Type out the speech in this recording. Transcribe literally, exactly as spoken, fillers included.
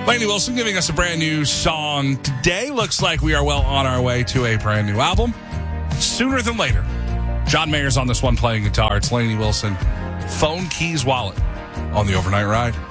Lainey Wilson giving us a brand new song today. Looks like we are well on our way to a brand new album. Sooner than later. John Mayer's on this one playing guitar. It's Lainey Wilson. Phone, Keys, Wallet on the Overnight Ride.